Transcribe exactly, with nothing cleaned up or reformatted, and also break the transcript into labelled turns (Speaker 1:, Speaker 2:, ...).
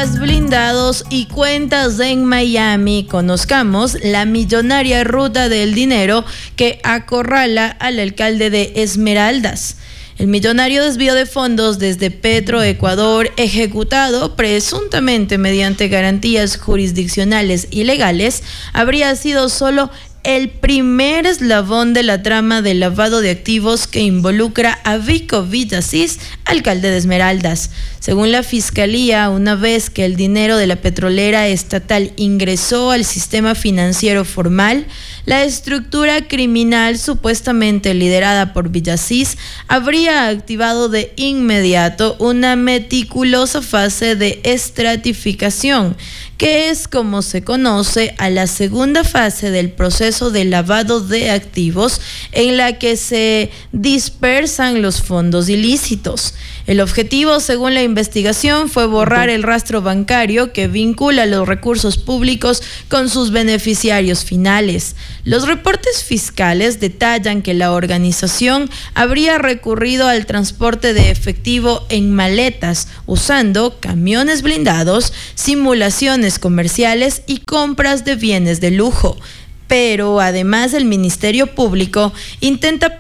Speaker 1: Carros blindados y cuentas en Miami. Conozcamos la millonaria ruta del dinero que acorrala al alcalde de Esmeraldas. El millonario desvío de fondos desde Petroecuador, ejecutado presuntamente mediante garantías jurisdiccionales ilegales, habría sido solo el primer eslabón de la trama de lavado de activos que involucra a Vico Villasís, alcalde de Esmeraldas. Según la Fiscalía, una vez que el dinero de la petrolera estatal ingresó al sistema financiero formal, la estructura criminal supuestamente liderada por Villasís habría activado de inmediato una meticulosa fase de estratificación, que es como se conoce a la segunda fase del proceso de lavado de activos, en la que se dispersan los fondos ilícitos. El objetivo, según la investigación, fue borrar el rastro bancario que vincula los recursos públicos con sus beneficiarios finales. Los reportes fiscales detallan que la organización habría recurrido al transporte de efectivo en maletas, usando camiones blindados, simulaciones comerciales y compras de bienes de lujo. Pero además el Ministerio Público intenta